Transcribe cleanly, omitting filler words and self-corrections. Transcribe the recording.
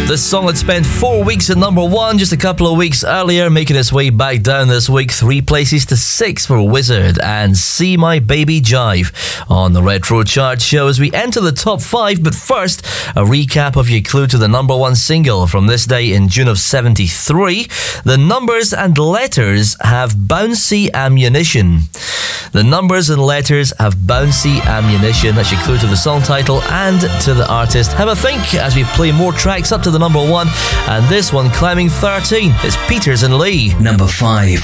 This song had spent 4 weeks at number 1 just a couple of weeks earlier, making its way back down this week 3 places to 6 for Wizzard and See My Baby Jive on the Retro Chart show as we enter the top 5. But first, a recap of your clue to the number 1 single from this day in June of 73. The numbers and letters have bouncy ammunition. The numbers and letters have bouncy ammunition. That's your clue to the song title and to the artist. Have a think as we play more tracks up to the number 1, and this one climbing 13. It's Peters and Lee. Number 5.